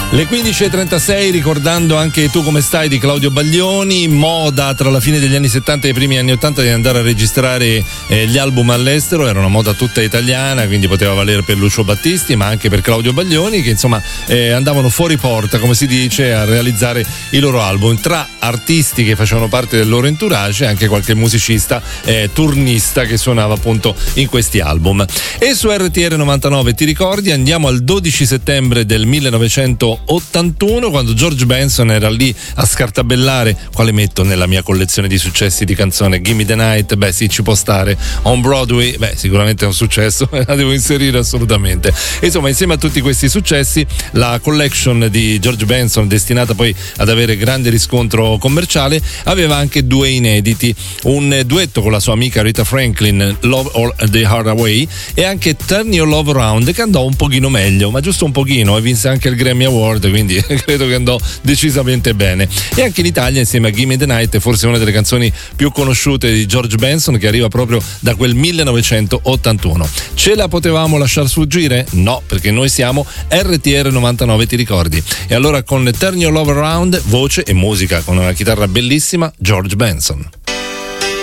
Le 15.36, ricordando anche Tu come stai di Claudio Baglioni. Moda tra la fine degli anni 70 e i primi anni 80 di andare a registrare gli album all'estero, era una moda tutta italiana, quindi poteva valere per Lucio Battisti ma anche per Claudio Baglioni, che insomma andavano fuori porta, come si dice, a realizzare i loro album. Tra artisti che facevano parte del loro entourage anche qualche musicista turnista che suonava appunto in questi album. E su RTR 99 ti ricordi, andiamo al 12 settembre del 1981, quando George Benson era lì a scartabellare quale metto nella mia collezione di successi di canzone. Gimme the Night, beh sì, ci può stare. On Broadway, beh sicuramente è un successo, la devo inserire assolutamente. E insomma, insieme a tutti questi successi, la collection di George Benson, destinata poi ad avere grande riscontro commerciale, aveva anche due inediti: un duetto con la sua amica Rita Franklin, Love All the Hard Way, e anche Turn Your Love Around, che andò un pochino meglio, ma giusto un pochino, e vinse anche il Grammy Award, quindi credo che andò decisamente bene. E anche in Italia, insieme a Gimme the Night, è forse una delle canzoni più conosciute di George Benson, che arriva proprio da quel 1981. Ce la potevamo lasciar sfuggire? No, perché noi siamo RTR 99, ti ricordi? E allora con Turn Your Love Around, voce e musica con una chitarra bellissima, George Benson.